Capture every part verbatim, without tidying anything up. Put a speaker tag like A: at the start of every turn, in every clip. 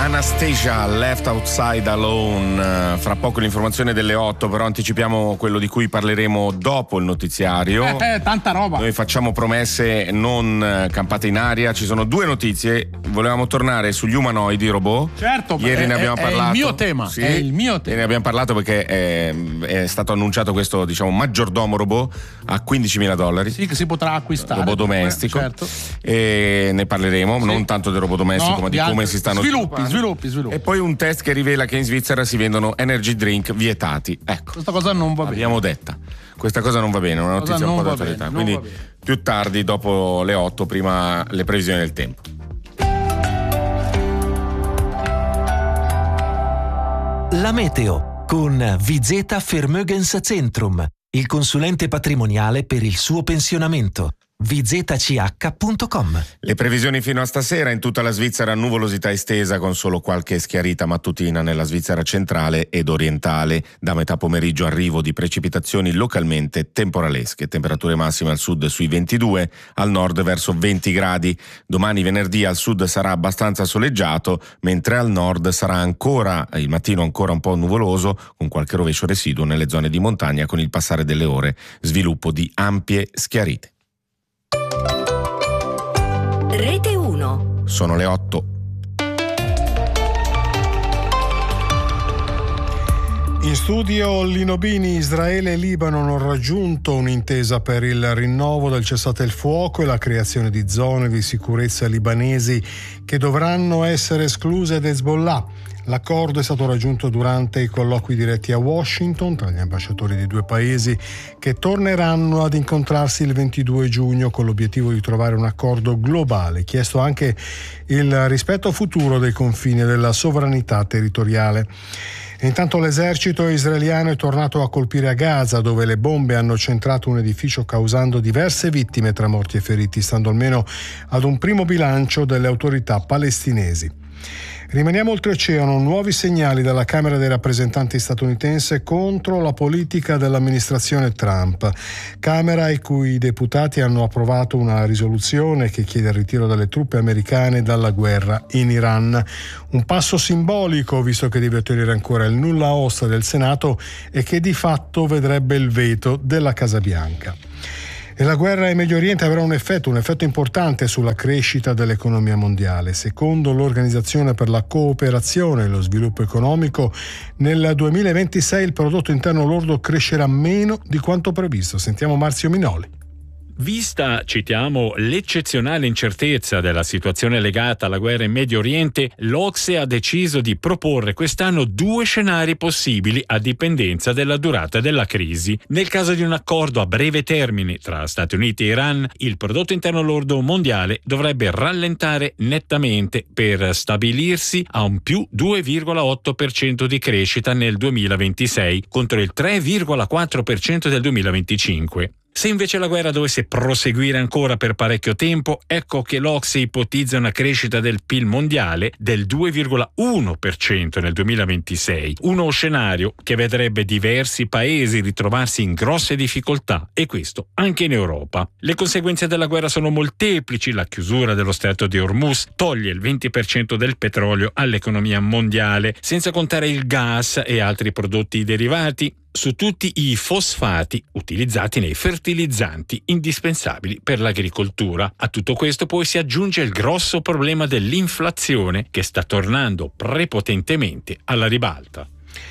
A: Anastasia, Left Outside Alone. Fra poco l'informazione delle otto, però anticipiamo quello di cui parleremo dopo il notiziario.
B: Eh, eh, tanta roba.
A: Noi facciamo promesse non campate in aria. Ci sono due notizie. Volevamo tornare sugli umanoidi robot.
B: Certo,
A: ieri
B: è,
A: ne abbiamo
B: è,
A: parlato.
B: È il mio tema.
A: Sì,
B: è il mio tema.
A: E ne abbiamo parlato perché è, è stato annunciato questo, diciamo, maggiordomo robot a quindicimila dollari.
B: Sì, che si potrà acquistare.
A: Robot domestico.
B: Certo.
A: E ne parleremo, sì. Non tanto del robot domestico,
B: no,
A: ma di come
B: altri.
A: si stanno
B: sviluppi, sviluppi, sviluppi.
A: E poi un test che rivela che in Svizzera si vendono energy drink vietati. Ecco.
B: Questa cosa non va bene.
A: L'abbiamo detta. Questa cosa non va bene, una notizia un po' d'attualità. Quindi più tardi, dopo le otto, prima le previsioni del tempo.
C: La meteo con Vizeta Vermögenscentrum, il consulente patrimoniale per il suo pensionamento. v z c h punto com.
A: Le previsioni fino a stasera: in tutta la Svizzera nuvolosità estesa con solo qualche schiarita mattutina nella Svizzera centrale ed orientale. Da metà pomeriggio arrivo di precipitazioni localmente temporalesche. Temperature massime al sud sui ventidue, al nord verso venti gradi. Domani venerdì al sud sarà abbastanza soleggiato, mentre al nord sarà ancora il mattino ancora un po' nuvoloso, con qualche rovescio residuo nelle zone di montagna. Con il passare delle ore sviluppo di ampie schiarite.
D: Rete uno.
A: Sono le otto.
E: In studio Lino Bini. Israele e Libano hanno raggiunto un'intesa per il rinnovo del cessate il fuoco e la creazione di zone di sicurezza libanesi che dovranno essere escluse da Hezbollah. L'accordo è stato raggiunto durante i colloqui diretti a Washington tra gli ambasciatori dei due paesi, che torneranno ad incontrarsi il ventidue giugno con l'obiettivo di trovare un accordo globale. Chiesto anche il rispetto futuro dei confini e della sovranità territoriale. Intanto l'esercito israeliano è tornato a colpire a Gaza, dove le bombe hanno centrato un edificio causando diverse vittime tra morti e feriti, stando almeno ad un primo bilancio delle autorità palestinesi. Rimaniamo oltreoceano, nuovi segnali dalla Camera dei rappresentanti statunitense contro la politica dell'amministrazione Trump. Camera i cui deputati hanno approvato una risoluzione che chiede il ritiro delle truppe americane dalla guerra in Iran. Un passo simbolico, visto che deve ottenere ancora il nulla osta del Senato e che di fatto vedrebbe il veto della Casa Bianca. E la guerra in Medio Oriente avrà un effetto, un effetto importante sulla crescita dell'economia mondiale. Secondo l'Organizzazione per la Cooperazione e lo Sviluppo Economico, nel duemilaventisei il prodotto interno lordo crescerà meno di quanto previsto. Sentiamo Marzio Minoli.
F: Vista, citiamo, l'eccezionale incertezza della situazione legata alla guerra in Medio Oriente, l'Ocse ha deciso di proporre quest'anno due scenari possibili a dipendenza della durata della crisi. Nel caso di un accordo a breve termine tra Stati Uniti e Iran, il prodotto interno lordo mondiale dovrebbe rallentare nettamente per stabilirsi a un più due virgola otto per cento di crescita nel duemilaventisei contro il tre virgola quattro per cento del duemilaventicinque. Se invece la guerra dovesse proseguire ancora per parecchio tempo, ecco che l'Ocse ipotizza una crescita del P I L mondiale del due virgola uno per cento nel duemilaventisei, uno scenario che vedrebbe diversi paesi ritrovarsi in grosse difficoltà, e questo anche in Europa. Le conseguenze della guerra sono molteplici: la chiusura dello stretto di Hormuz toglie il venti per cento del petrolio all'economia mondiale, senza contare il gas e altri prodotti derivati, su tutti i fosfati utilizzati nei fertilizzanti indispensabili per l'agricoltura. A tutto questo poi si aggiunge il grosso problema dell'inflazione, che sta tornando prepotentemente alla ribalta.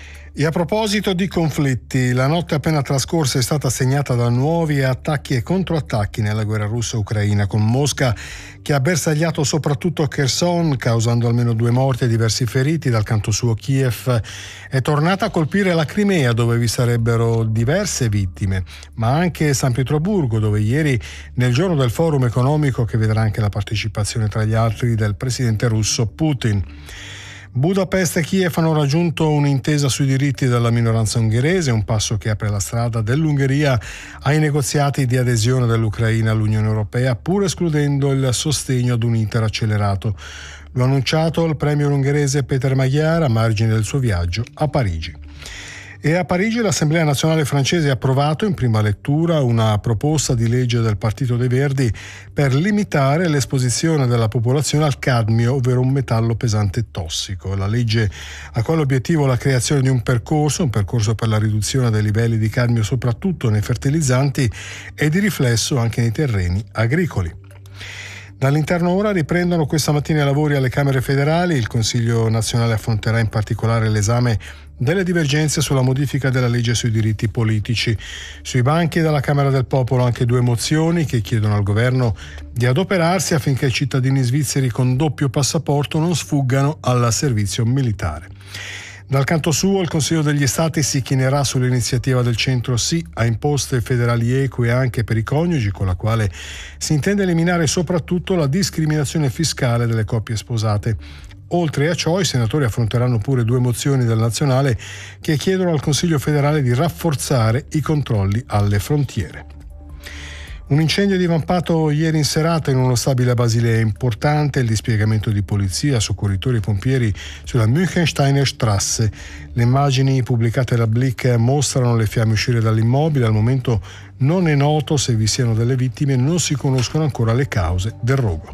E: E a proposito di conflitti, la notte appena trascorsa è stata segnata da nuovi attacchi e controattacchi nella guerra russa-ucraina, con Mosca che ha bersagliato soprattutto Kherson, causando almeno due morti e diversi feriti. Dal canto suo Kiev è tornata a colpire la Crimea, dove vi sarebbero diverse vittime, ma anche San Pietroburgo, dove ieri, nel giorno del forum economico che vedrà anche la partecipazione tra gli altri del presidente russo Putin. Budapest e Kiev hanno raggiunto un'intesa sui diritti della minoranza ungherese, un passo che apre la strada dell'Ungheria ai negoziati di adesione dell'Ucraina all'Unione Europea, pur escludendo il sostegno ad un iter accelerato. Lo ha annunciato il premier ungherese Peter Magyar a margine del suo viaggio a Parigi. E a Parigi l'Assemblea nazionale francese ha approvato in prima lettura una proposta di legge del Partito dei Verdi per limitare l'esposizione della popolazione al cadmio, ovvero un metallo pesante e tossico. La legge ha come obiettivo la creazione di un percorso, un percorso per la riduzione dei livelli di cadmio soprattutto nei fertilizzanti e di riflesso anche nei terreni agricoli. Dall'interno ora riprendono questa mattina i lavori alle Camere federali. Il Consiglio nazionale affronterà in particolare l'esame delle divergenze sulla modifica della legge sui diritti politici. Sui banchi della Camera del Popolo anche due mozioni che chiedono al governo di adoperarsi affinché i cittadini svizzeri con doppio passaporto non sfuggano al servizio militare. Dal canto suo, il Consiglio degli Stati si chinerà sull'iniziativa del centro Sì a imposte federali eque anche per i coniugi, con la quale si intende eliminare soprattutto la discriminazione fiscale delle coppie sposate. Oltre a ciò, i senatori affronteranno pure due mozioni del Nazionale che chiedono al Consiglio federale di rafforzare i controlli alle frontiere. Un incendio divampato ieri in serata in uno stabile a Basilea. È importante il dispiegamento di polizia, soccorritori e pompieri sulla Münchensteiner Strasse. Le immagini pubblicate da Blick mostrano le fiamme uscire dall'immobile. Al momento non è noto se vi siano delle vittime e non si conoscono ancora le cause del rogo.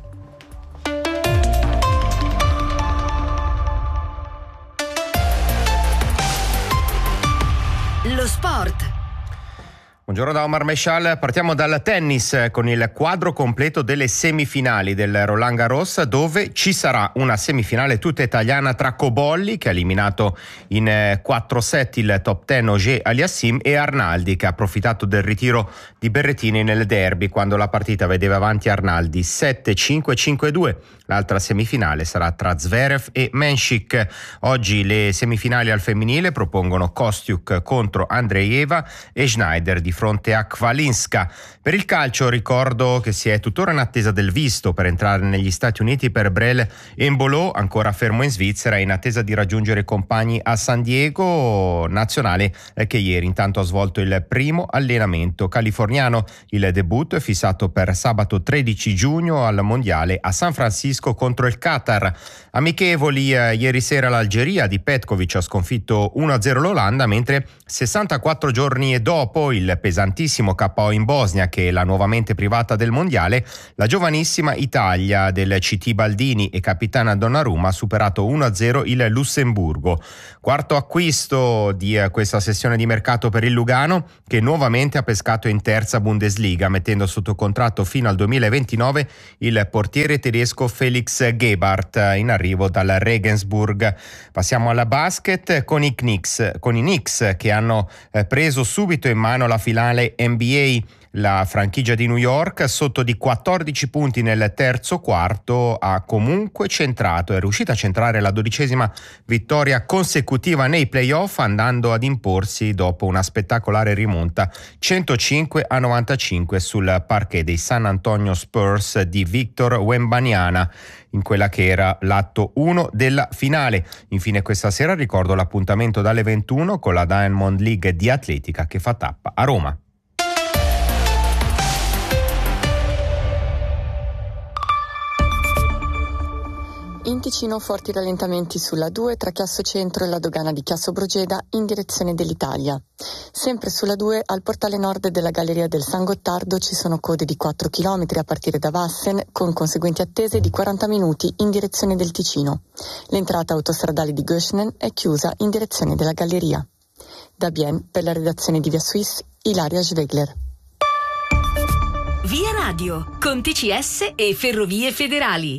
D: Lo sport.
G: Buongiorno da Omar Meshal, partiamo dal tennis con il quadro completo delle semifinali del Roland Garros, dove ci sarà una semifinale tutta italiana tra Cobolli, che ha eliminato in quattro set il top ten Auger Aliassime, e Arnaldi, che ha approfittato del ritiro di Berrettini nel derby quando la partita vedeva avanti Arnaldi sette cinque cinque due. L'altra semifinale sarà tra Zverev e Menšik. Oggi le semifinali al femminile propongono Kostiuk contro Andreeva e Schneider di fronte a Kvalinska. Per il calcio ricordo che si è tuttora in attesa del visto per entrare negli Stati Uniti per Brel Embolo, ancora fermo in Svizzera in attesa di raggiungere i compagni a San Diego, nazionale che ieri intanto ha svolto il primo allenamento californiano. Il debutto è fissato per sabato tredici giugno al mondiale a San Francisco contro il Qatar. Amichevoli eh, ieri sera l'Algeria di Petkovic ha sconfitto uno a zero l'Olanda, mentre sessantaquattro giorni dopo il pesantissimo K O in Bosnia, che è la nuovamente privata del mondiale, la giovanissima Italia del C T Baldini e capitana Donnarumma ha superato uno a zero il Lussemburgo. Quarto acquisto di eh, questa sessione di mercato per il Lugano, che nuovamente ha pescato in terza Bundesliga, mettendo sotto contratto fino al duemilaventinove il portiere tedesco Felix Gebhardt, in arrivo dal Regensburg. Passiamo alla basket con i Knicks, con i Knicks che hanno eh, preso subito in mano la finale N B A. La franchigia di New York, sotto di quattordici punti nel terzo quarto, ha comunque centrato, è riuscita a centrare la dodicesima vittoria consecutiva nei playoff, andando ad imporsi dopo una spettacolare rimonta centocinque a novantacinque sul parquet dei San Antonio Spurs di Victor Wembanyama, in quella che era l'atto uno della finale. Infine questa sera ricordo l'appuntamento dalle ventuno con la Diamond League di atletica che fa tappa a Roma.
H: In Ticino forti rallentamenti sulla due tra Chiasso Centro e la dogana di Chiasso Brogeda in direzione dell'Italia. Sempre sulla due al portale nord della Galleria del San Gottardo ci sono code di quattro chilometri a partire da Vassen, con conseguenti attese di quaranta minuti in direzione del Ticino. L'entrata autostradale di Göschnen è chiusa in direzione della Galleria. Da Bien, per la redazione di Via Suisse, Ilaria Schwegler.
D: Via Radio, con T C S e Ferrovie Federali.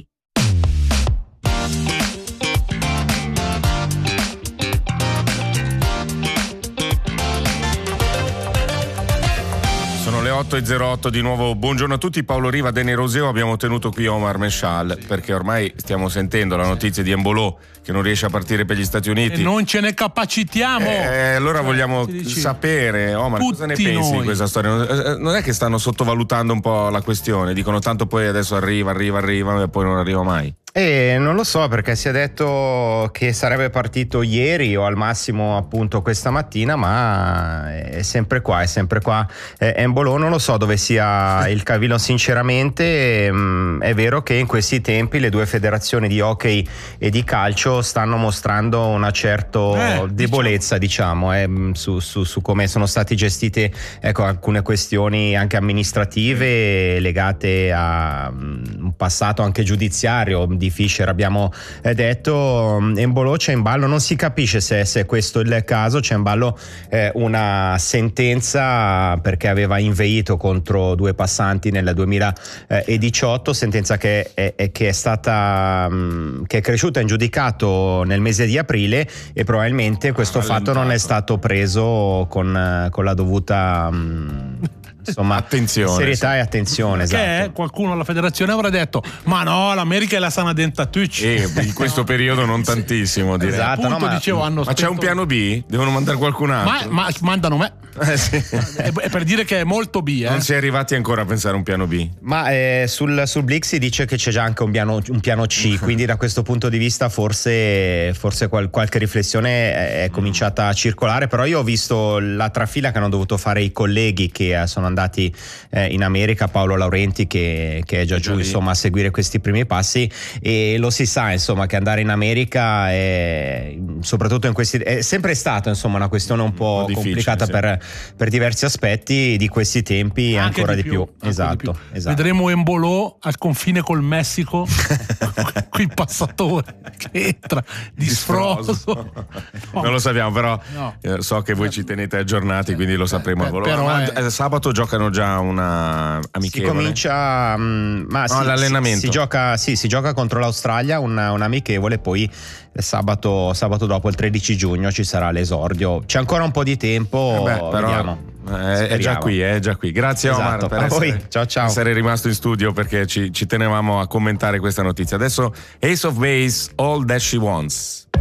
A: Sono le otto e zero otto di nuovo, buongiorno a tutti. Paolo Riva, Dene Roseo, abbiamo tenuto qui Omar Meshal perché ormai stiamo sentendo la notizia di Embolo che non riesce a partire per gli Stati Uniti
B: e non ce ne capacitiamo.
A: Eh, allora vogliamo sapere, Omar,
B: tutti
A: cosa ne pensi
B: noi.
A: di questa storia? Non è che stanno sottovalutando un po' la questione, dicono tanto poi adesso arriva, arriva, arriva e poi non arriva mai?
G: E non lo so, perché si è detto che sarebbe partito ieri o al massimo appunto questa mattina, ma è sempre qua, è sempre qua. Embolo, non lo so dove sia il cavillo sinceramente. È vero che in questi tempi le due federazioni di hockey e di calcio stanno mostrando una certa eh, debolezza, diciamo, diciamo eh, su, su, su come sono state gestite, ecco, alcune questioni anche amministrative legate a un passato anche giudiziario di Fischer, abbiamo detto. Embolo, c'è in ballo, non si capisce se, se questo è il caso, c'è in ballo eh, una sentenza perché aveva inveito contro due passanti nel duemiladiciotto, sentenza che è, che è stata che è cresciuta in giudicato nel mese di aprile, e probabilmente questo fatto non è stato preso con, con la dovuta insomma attenzione, serietà sì. e attenzione, esatto.
B: Che qualcuno alla federazione avrà detto: ma no, l'America è la sana dentatucci.
A: E in questo periodo non tantissimo, direi.
G: Esatto,
B: appunto,
G: no, ma,
B: dicevo, hanno
A: ma c'è un piano B? Devono mandare qualcun altro?
B: Ma, ma mandano me.
A: Eh, sì.
B: è, è per dire che è molto B, eh.
A: Non si è arrivati ancora a pensare a un piano B.
G: Ma eh, sul, sul Blix si dice che c'è già anche un piano, un piano C, quindi da questo punto di vista forse, forse qual, qualche riflessione è, è cominciata a circolare. Però io ho visto la trafila che hanno dovuto fare i colleghi che eh, sono andati eh, in America, Paolo Laurenti che, che è già giù, insomma, a seguire questi primi passi, e lo si sa, insomma, che andare in America è, soprattutto in questi, è sempre stata, insomma, una questione un po', un po complicata, sì, per, per diversi aspetti di questi tempi,
B: anche
G: ancora
B: di
G: di
B: più,
G: più, esatto,
B: di più.
G: esatto.
B: Vedremo Embolo al confine col Messico con il passatore che entra disfroso.
A: No. Non lo sappiamo, però
B: no.
A: eh, so che voi ci tenete aggiornati, quindi lo sapremo.
B: Eh, però
A: ma
B: è...
A: sabato giocano già una amichevole.
G: Si comincia, um, ma
A: no,
G: si,
A: l'allenamento.
G: Si, si gioca, sì, si gioca contro l'Australia, una, un amichevole, poi sabato, sabato dopo, il tredici giugno, ci sarà l'esordio. C'è ancora un po' di tempo,
A: eh beh, però,
G: vediamo.
A: Eh, è già qui, è già qui. Grazie,
G: esatto,
A: Omar, per
G: a
A: essere,
G: voi. Ciao, ciao.
A: essere rimasto in studio, perché ci, ci tenevamo a commentare questa notizia. Adesso Ace of Base, All That She Wants.